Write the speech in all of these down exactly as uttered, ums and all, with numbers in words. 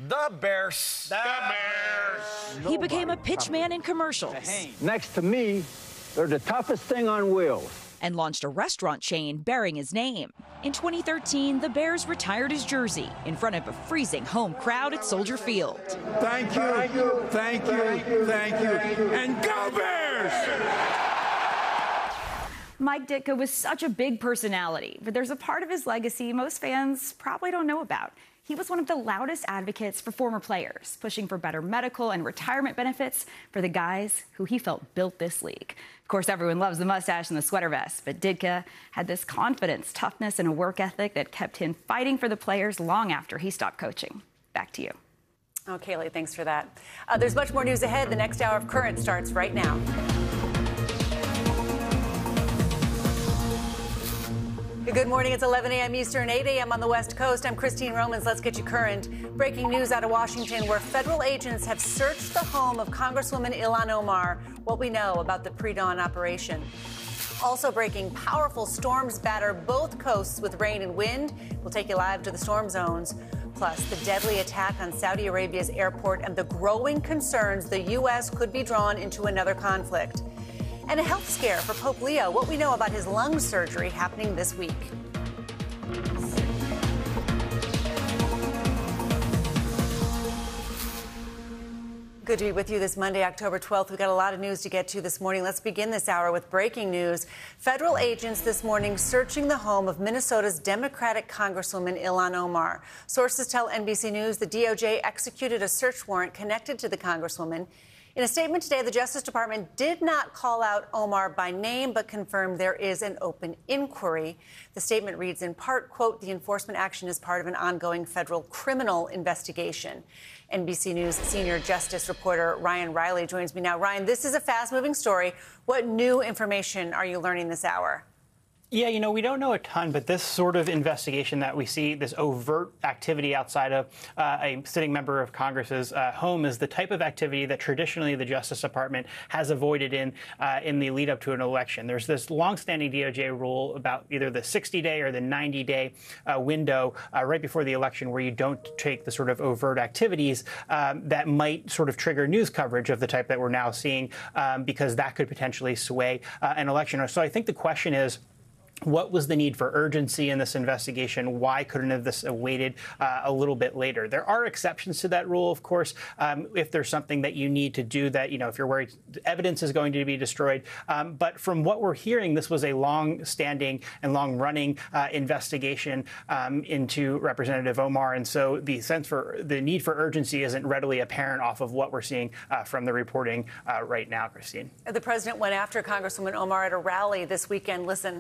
The Bears. The Bears. He became a pitchman in commercials. Next to me, they're the toughest thing on wheels. And launched a restaurant chain bearing his name. In twenty thirteen, the Bears retired his jersey in front of a freezing home crowd at Soldier Field. Thank you, thank you, thank you, and go Bears! Mike Ditka was such a big personality, but there's a part of his legacy most fans probably don't know about. He was one of the loudest advocates for former players, pushing for better medical and retirement benefits for the guys who he felt built this league. Of course, everyone loves the mustache and the sweater vest, but Ditka had this confidence, toughness, and a work ethic that kept him fighting for the players long after he stopped coaching. Back to you. Oh, Kaylee, thanks for that. Uh, there's much more news ahead. The next hour of Current starts right now. Good morning. It's eleven a.m. Eastern, eight a.m. on the West Coast. I'm Christine Romans. Let's get you current. Breaking news out of Washington, where federal agents have searched the home of Congresswoman Ilhan Omar. What we know about the pre-dawn operation. Also breaking, powerful storms batter both coasts with rain and wind. We'll take you live to the storm zones. Plus, the deadly attack on Saudi Arabia's airport and the growing concerns the U S could be drawn into another conflict. And a health scare for Pope Leo, what we know about his lung surgery happening this week. Good to be with you this Monday, October twelfth. We've got a lot of news to get to this morning. Let's begin this hour with breaking news. Federal agents this morning searching the home of Minnesota's Democratic Congresswoman Ilhan Omar. Sources tell N B C News the D O J executed a search warrant connected to the Congresswoman. In a statement today, the Justice Department did not call out Omar by name, but confirmed there is an open inquiry. The statement reads in part, quote, the enforcement action is part of an ongoing federal criminal investigation. N B C News senior justice reporter Ryan Riley joins me now. Ryan, this is a fast-moving story. What new information are you learning this hour? Yeah, you know, we don't know a ton, but this sort of investigation that we see, this overt activity outside of uh, a sitting member of Congress's uh, home, is the type of activity that traditionally the Justice Department has avoided in uh, in the lead up to an election. There's this longstanding D O J rule about either the sixty day or the ninety day uh, window uh, right before the election where you don't take the sort of overt activities um, that might sort of trigger news coverage of the type that we're now seeing, um, because that could potentially sway uh, an election. So I think the question is, what was the need for urgency in this investigation? Why couldn't have this awaited uh, a little bit later? There are exceptions to that rule, of course, um, if there's something that you need to do that, you know, if you're worried evidence is going to be destroyed. Um, but from what we're hearing, this was a long-standing and long-running uh, investigation um, into Representative Omar. And so the sense for the need for urgency isn't readily apparent off of what we're seeing uh, from the reporting uh, right now, Christine. The president went after Congresswoman Omar at a rally this weekend. Listen.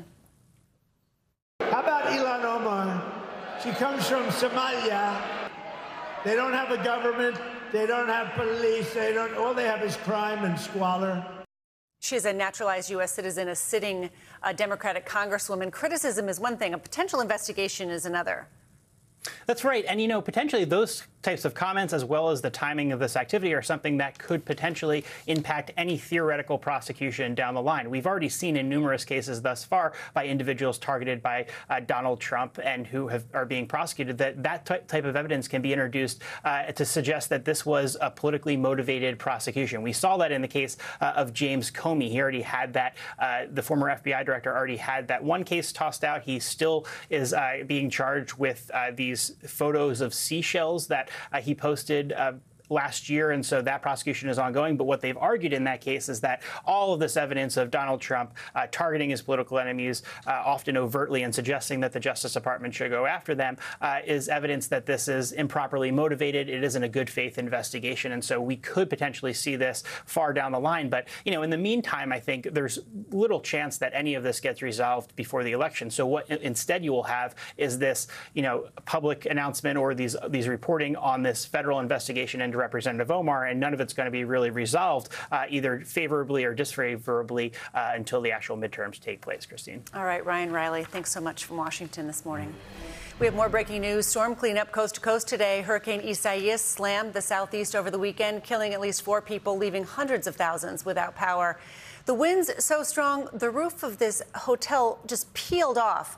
How about Ilhan Omar? She comes from Somalia. They don't have a government. They don't have police. They don't. All they have is crime and squalor. She's a naturalized U S citizen, a sitting uh, Democratic congresswoman. Criticism is one thing. A potential investigation is another. That's right. And, you know, potentially those types of comments, as well as the timing of this activity, are something that could potentially impact any theoretical prosecution down the line. We've already seen in numerous cases thus far by individuals targeted by uh, Donald Trump and who have, are being prosecuted that that t- type of evidence can be introduced uh, to suggest that this was a politically motivated prosecution. We saw that in the case uh, of James Comey. He already had that. Uh, the former F B I director already had that one case tossed out. He still is uh, being charged with uh, these photos of seashells that uh, he posted uh, last year, and so that prosecution is ongoing. But what they've argued in that case is that all of this evidence of Donald Trump uh, targeting his political enemies, uh, often overtly, and suggesting that the Justice Department should go after them, uh, is evidence that this is improperly motivated. It isn't a good faith investigation, and so we could potentially see this far down the line. But, you know, in the meantime, I think there's little chance that any of this gets resolved before the election. So what instead you will have is this, you know, public announcement or these these reporting on this federal investigation into Representative Omar, and none of it's going to be really resolved uh, either favorably or disfavorably uh, until the actual midterms take place. Christine. All right, Ryan Riley, thanks so much from Washington this morning. We have more breaking news. Storm cleanup coast to coast today. Hurricane Isaias slammed the southeast over the weekend, killing at least four people, leaving hundreds of thousands without power. The winds so strong, the roof of this hotel just peeled off.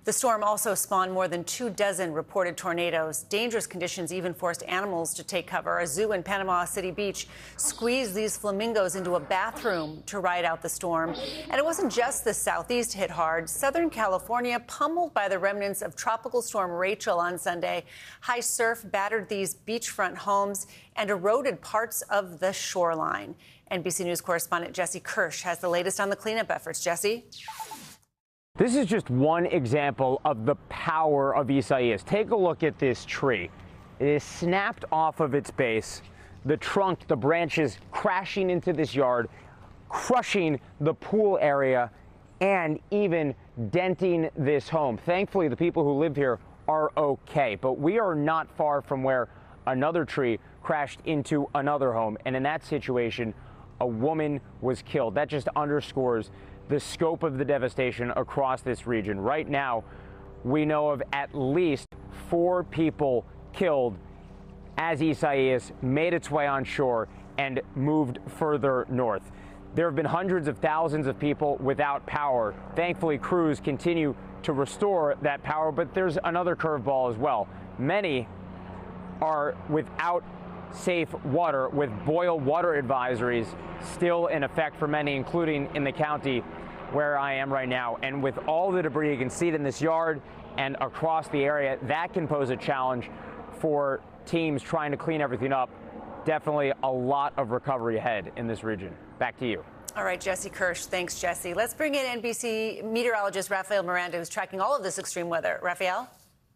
The storm also spawned more than two dozen reported tornadoes. Dangerous conditions even forced animals to take cover. A zoo in Panama City Beach squeezed these flamingos into a bathroom to ride out the storm. And it wasn't just the southeast hit hard. Southern California pummeled by the remnants of Tropical Storm Rachel on Sunday. High surf battered these beachfront homes and eroded parts of the shoreline. N B C News correspondent Jesse Kirsch has the latest on the cleanup efforts. Jesse? This is just one example of the power of Isaias. Take a look at this tree. It is snapped off of its base, the trunk, the branches crashing into this yard, crushing the pool area, and even denting this home. Thankfully, the people who live here are okay, but we are not far from where another tree crashed into another home, and in that situation, a woman was killed. That just underscores the scope of the devastation across this region. Right now, we know of at least four people killed as Isaias made its way on shore and moved further north. There have been hundreds of thousands of people without power. Thankfully, crews continue to restore that power, but there's another curveball as well. Many are without safe water, with boil water advisories still in effect for many, including in the county where I am right now. And with all the debris, you can see it in this yard and across the area, that can pose a challenge for teams trying to clean everything up. Definitely a lot of recovery ahead in this region. Back to you. All right, Jesse Kirsch. Thanks, Jesse. Let's bring in N B C meteorologist Rafael Miranda, who's tracking all of this extreme weather. Rafael?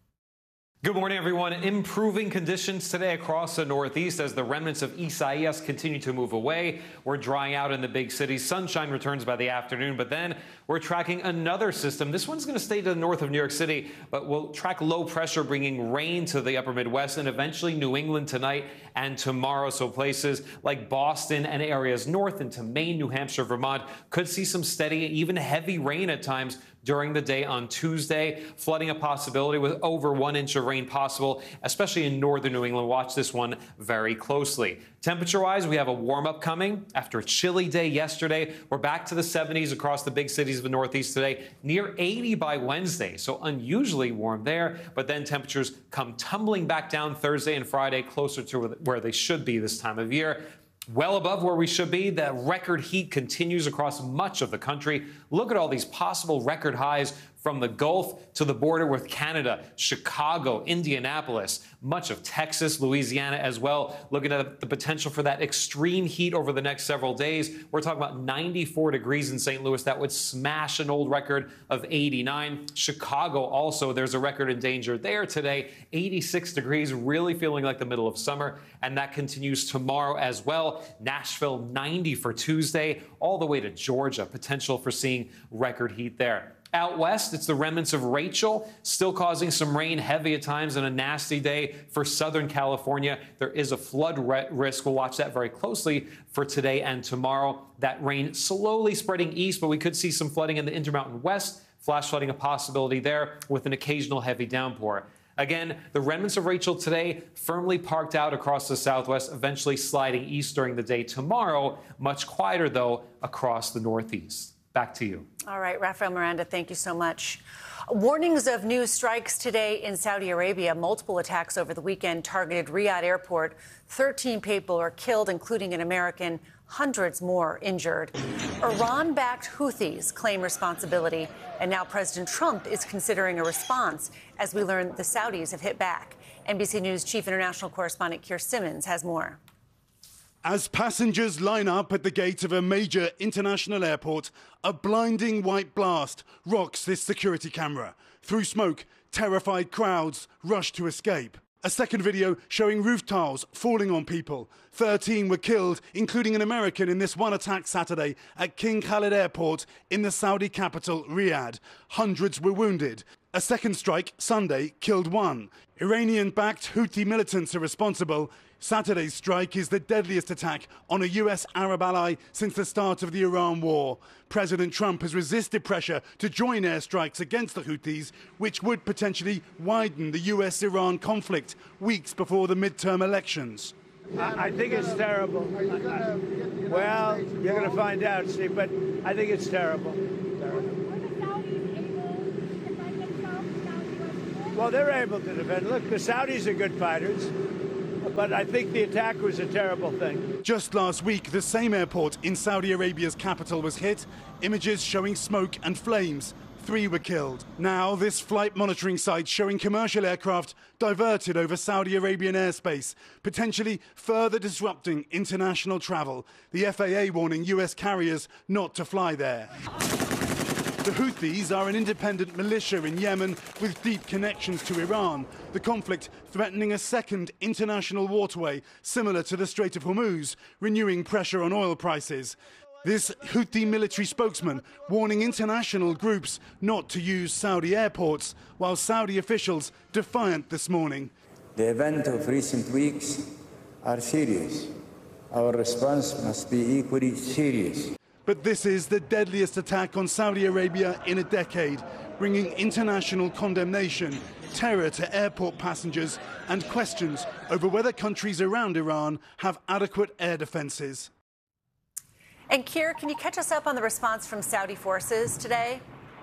Good morning, everyone. Improving conditions today across the Northeast as the remnants of Isaias continue to move away. We're drying out in the big cities. Sunshine returns by the afternoon, but then we're tracking another system. This one's going to stay to the north of New York City, but we'll track low pressure bringing rain to the upper Midwest and eventually New England tonight and tomorrow. So places like Boston and areas north into Maine, New Hampshire, Vermont could see some steady, even heavy rain at times during the day on Tuesday. Flooding a possibility with over one inch of rain possible, especially in northern New England. Watch this one very closely. Temperature-wise, we have a warm-up coming. After a chilly day yesterday, we're back to the seventies across the big cities of the Northeast today, near eighty by Wednesday. So unusually warm there, but then temperatures come tumbling back down Thursday and Friday, closer to where they should be this time of year. Well above where we should be. The record heat continues across much of the country. Look at all these possible record highs from the Gulf to the border with Canada, Chicago, Indianapolis, much of Texas, Louisiana as well. Looking at the potential for that extreme heat over the next several days. We're talking about ninety-four degrees in Saint Louis. That would smash an old record of eighty-nine. Chicago also, there's a record in danger there today. eighty-six degrees, really feeling like the middle of summer. And that continues tomorrow as well. Nashville, ninety for Tuesday, all the way to Georgia. Potential for seeing record heat there. Out west, it's the remnants of Rachel, still causing some rain, heavy at times, and a nasty day for Southern California. There is a flood risk. We'll watch that very closely for today and tomorrow. That rain slowly spreading east, but we could see some flooding in the Intermountain West. Flash flooding a possibility there with an occasional heavy downpour. Again, the remnants of Rachel today firmly parked out across the Southwest, eventually sliding east during the day tomorrow. Much quieter, though, across the Northeast. Back to you. All right, Rafael Miranda, thank you so much. Warnings of new strikes today in Saudi Arabia. Multiple attacks over the weekend targeted Riyadh Airport. thirteen people are killed, including an American. Hundreds more injured. Iran-backed Houthis claim responsibility, and now President Trump is considering a response as we learn the Saudis have hit back. N B C News Chief International Correspondent Keir Simmons has more. As passengers line up at the gate of a major international airport, a blinding white blast rocks this security camera. Through smoke, terrified crowds rush to escape. A second video showing roof tiles falling on people. thirteen were killed, including an American in this one attack Saturday at King Khalid Airport in the Saudi capital, Riyadh. Hundreds were wounded. A second strike Sunday killed one. Iranian-backed Houthi militants are responsible. Saturday's strike is the deadliest attack on a U S Arab ally since the start of the Iran war. President Trump has resisted pressure to join airstrikes against the Houthis, which would potentially widen the U S Iran conflict weeks before the midterm elections. I, I think it's terrible. Well, you're going to find out, Steve, but I think it's terrible. terrible. Well, they're able to defend. Look, the Saudis are good fighters, but I think the attack was a terrible thing. Just last week, the same airport in Saudi Arabia's capital was hit. Images showing smoke and flames. Three were killed. Now, this flight monitoring site showing commercial aircraft diverted over Saudi Arabian airspace, potentially further disrupting international travel. The F A A warning U S carriers not to fly there. The Houthis are an independent militia in Yemen with deep connections to Iran. The conflict threatening a second international waterway similar to the Strait of Hormuz, renewing pressure on oil prices. This Houthi military spokesman warning international groups not to use Saudi airports, while Saudi officials defiant this morning. The events of recent weeks are serious. Our response must be equally serious. But this is the deadliest attack on Saudi Arabia in a decade, bringing international condemnation, terror to airport passengers, and questions over whether countries around Iran have adequate air defenses. And Keir, can you catch us up on the response from Saudi forces today?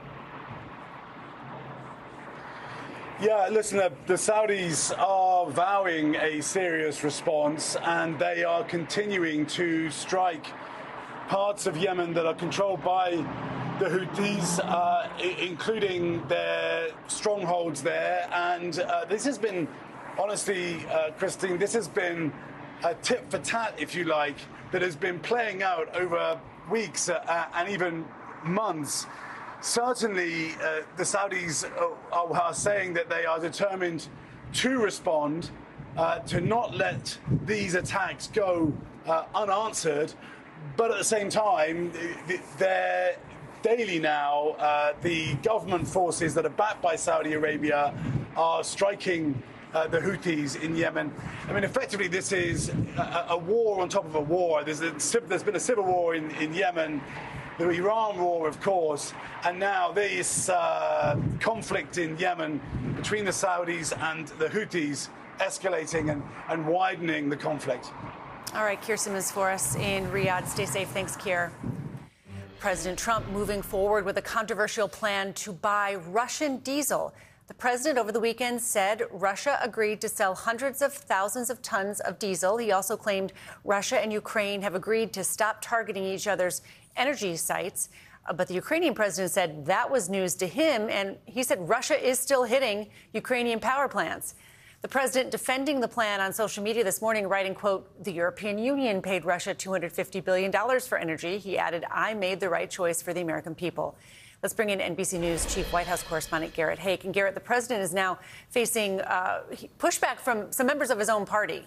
Yeah, listen, uh, the Saudis are vowing a serious response, and they are continuing to strike parts of Yemen that are controlled by the Houthis, uh, I- including their strongholds there. And uh, this has been, honestly, uh, Christine, this has been a tit for tat, if you like, that has been playing out over weeks uh, and even months. Certainly, uh, the Saudis are, are saying that they are determined to respond, uh, to not let these attacks go uh, unanswered. But at the same time, they're daily now, uh, the government forces that are backed by Saudi Arabia are striking Uh, the Houthis in Yemen. I mean, effectively, this is a, a war on top of a war. There's, a, there's been a civil war in, in Yemen, the Iran war, of course, and now this uh, conflict in Yemen between the Saudis and the Houthis escalating and, and widening the conflict. All right, Keir Simmons for us in Riyadh. Stay safe. Thanks, Keir. President Trump moving forward with a controversial plan to buy Russian diesel. The president over the weekend said Russia agreed to sell hundreds of thousands of tons of diesel. He also claimed Russia and Ukraine have agreed to stop targeting each other's energy sites. Uh, but the Ukrainian president said that was news to him, and he said Russia is still hitting Ukrainian power plants. The president defending the plan on social media this morning, writing, quote, the European Union paid Russia two hundred fifty billion dollars for energy. He added, I made the right choice for the American people. Let's bring in N B C News Chief White House Correspondent Garrett Haake. And Garrett, the president is now facing uh, pushback from some members of his own party.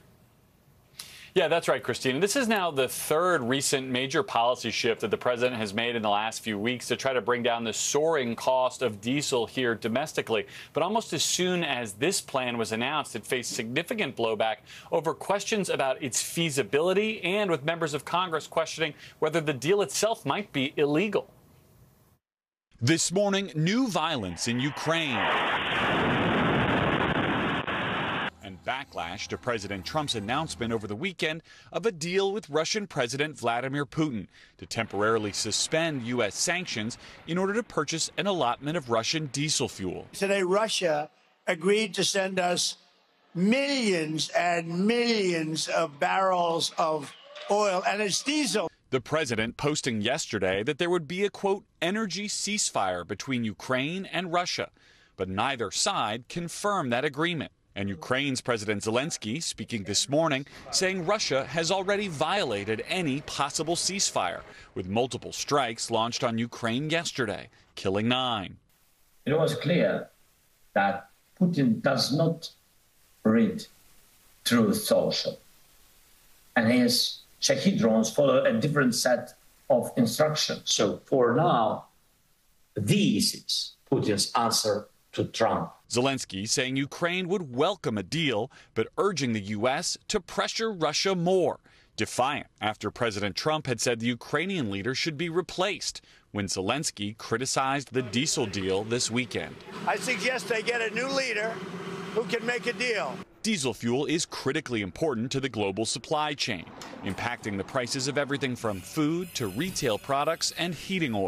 Yeah, that's right, Christine. This is now the third recent major policy shift that the president has made in the last few weeks to try to bring down the soaring cost of diesel here domestically. But almost as soon as this plan was announced, it faced significant blowback over questions about its feasibility and with members of Congress questioning whether the deal itself might be illegal. This morning, new violence in Ukraine and backlash to President Trump's announcement over the weekend of a deal with Russian President Vladimir Putin to temporarily suspend U S sanctions in order to purchase an allotment of Russian diesel fuel. Today, Russia agreed to send us millions and millions of barrels of oil, and it's diesel. The president posting yesterday that there would be a, quote, energy ceasefire between Ukraine and Russia, but neither side confirmed that agreement. And Ukraine's President Zelensky speaking this morning saying Russia has already violated any possible ceasefire, with multiple strikes launched on Ukraine yesterday, killing nine. It was clear that Putin does not read Truth Social, and his Shahed drones follow a different set of instructions. So for now, this is Putin's answer to Trump. Zelensky saying Ukraine would welcome a deal, but urging the U S to pressure Russia more, defiant after President Trump had said the Ukrainian leader should be replaced when Zelensky criticized the diesel deal this weekend. I suggest they get a new leader who can make a deal. Diesel fuel is critically important to the global supply chain, impacting the prices of everything from food to retail products and heating oil.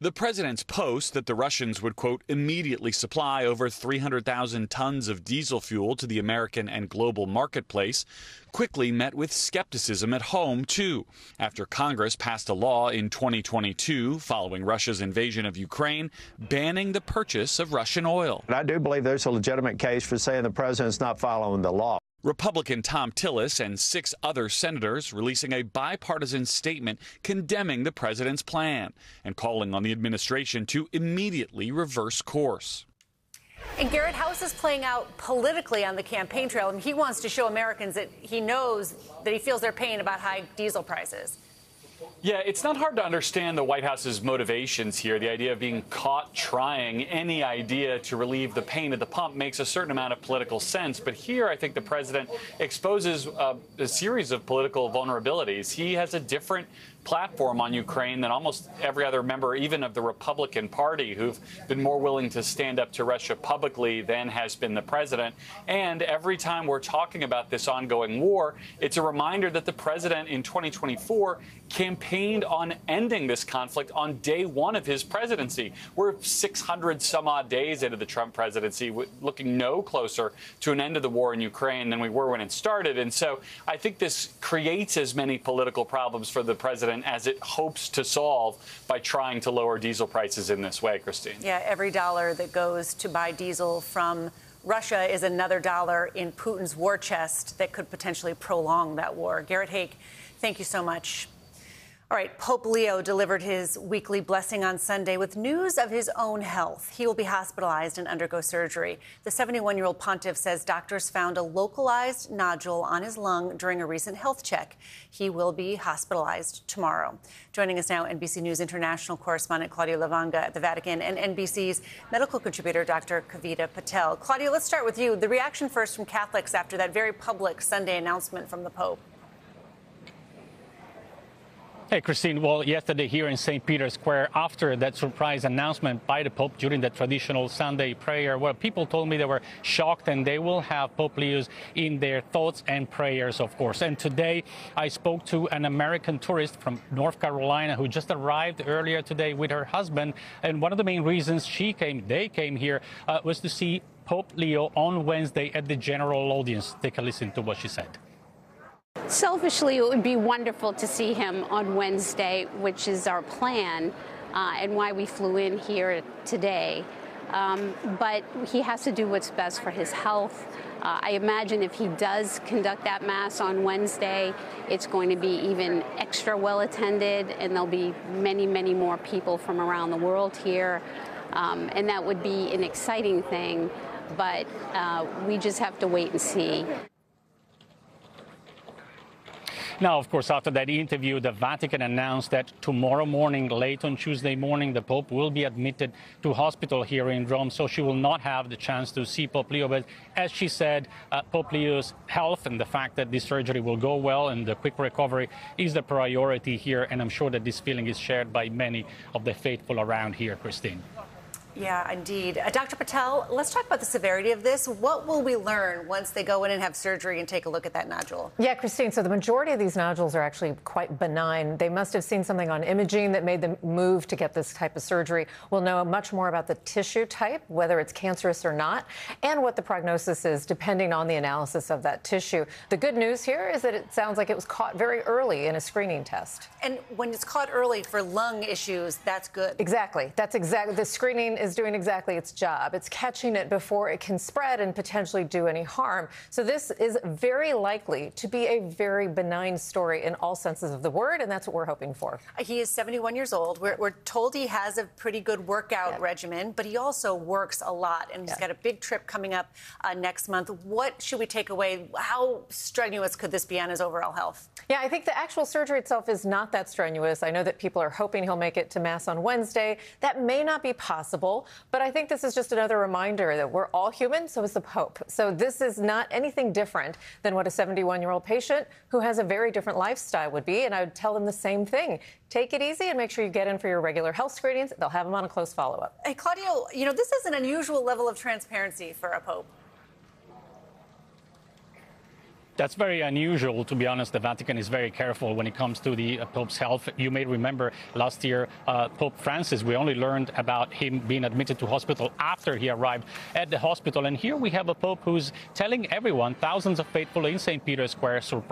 The president's post that the Russians would, quote, immediately supply over three hundred thousand tons of diesel fuel to the American and global marketplace quickly met with skepticism at home, too, after Congress passed a law in twenty twenty-two following Russia's invasion of Ukraine, banning the purchase of Russian oil. And I do believe there's a legitimate case for saying the president's not following the law. Republican Tom Tillis and six other senators releasing a bipartisan statement condemning the president's plan and calling on the administration to immediately reverse course. And Garrett, how is this playing out politically on the campaign trail? I mean, he wants to show Americans that he knows that he feels their pain about high diesel prices. Yeah, it's not hard to understand the White House's motivations here. The idea of being caught trying any idea to relieve the pain at the pump makes a certain amount of political sense. But here, I think the president exposes uh, a series of political vulnerabilities. He has a different platform on Ukraine than almost every other member, even of the Republican Party, who've been more willing to stand up to Russia publicly than has been the president. And every time we're talking about this ongoing war, it's a reminder that the president in twenty twenty-four campaigned on ending this conflict on day one of his presidency. We're six hundred some odd days into the Trump presidency, looking no closer to an end of the war in Ukraine than we were when it started. And so I think this creates as many political problems for the president as it hopes to solve by trying to lower diesel prices in this way, Christine. Yeah, every dollar that goes to buy diesel from Russia is another dollar in Putin's war chest that could potentially prolong that war. Garrett Haake, thank you so much. All right, Pope Leo delivered his weekly blessing on Sunday with news of his own health. He will be hospitalized and undergo surgery. The seventy-one-year-old pontiff says doctors found a localized nodule on his lung during a recent health check. He will be hospitalized tomorrow. Joining us now, N B C News international correspondent Claudio Lavanga at the Vatican and N B C's medical contributor, Doctor Kavita Patel. Claudio, let's start with you. The reaction first from Catholics after that very public Sunday announcement from the Pope. Hey, Christine. Well, yesterday here in Saint Peter's Square, after that surprise announcement by the Pope during the traditional Sunday prayer, well, people told me they were shocked and they will have Pope Leo's in their thoughts and prayers, of course. And today I spoke to an American tourist from North Carolina who just arrived earlier today with her husband. And one of the main reasons she came, they came here, uh, was to see Pope Leo on Wednesday at the general audience. Take a listen to what she said. Selfishly, it would be wonderful to see him on Wednesday, which is our plan, uh, and why we flew in here today. Um, but he has to do what's best for his health. Uh, I imagine if he does conduct that Mass on Wednesday, it's going to be even extra well attended, and there'll be many, many more people from around the world here. Um, and that would be an exciting thing, but uh, we just have to wait and see. Now, of course, after that interview, the Vatican announced that tomorrow morning, late on Tuesday morning, the Pope will be admitted to hospital here in Rome, so she will not have the chance to see Pope Leo. But as she said, uh, Pope Leo's health and the fact that this surgery will go well and the quick recovery is the priority here, and I'm sure that this feeling is shared by many of the faithful around here, Christine. Yeah, indeed. Uh, Doctor Patel, let's talk about the severity of this. What will we learn once they go in and have surgery and take a look at that nodule? Yeah, Christine, so the majority of these nodules are actually quite benign. They must have seen something on imaging that made them move to get this type of surgery. We'll know much more about the tissue type, whether it's cancerous or not, and what the prognosis is, depending on the analysis of that tissue. The good news here is that it sounds like it was caught very early in a screening test. And when it's caught early for lung issues, that's good. Exactly. That's exactly the screening is doing exactly its job. It's catching it before it can spread and potentially do any harm. So this is very likely to be a very benign story in all senses of the word, and that's what we're hoping for. He is seventy-one years old. We're, we're told he has a pretty good workout yeah. regimen, but he also works a lot, and he's yeah. got a big trip coming up uh, next month. What should we take away? How strenuous could this be on his overall health? Yeah, I think the actual surgery itself is not that strenuous. I know that people are hoping he'll make it to Mass on Wednesday. That may not be possible, but I think this is just another reminder that we're all human, so is the Pope. So this is not anything different than what a seventy-one-year-old patient who has a very different lifestyle would be, and I would tell them the same thing. Take it easy and make sure you get in for your regular health screenings. They'll have them on a close follow-up. Hey, Claudio, you know, this is an unusual level of transparency for a Pope. That's very unusual, to be honest. The Vatican is very careful when it comes to the uh, Pope's health. You may remember last year, uh, Pope Francis, we only learned about him being admitted to hospital after he arrived at the hospital. And here we have a Pope who's telling everyone, thousands of faithful in Saint Peter's Square, surprised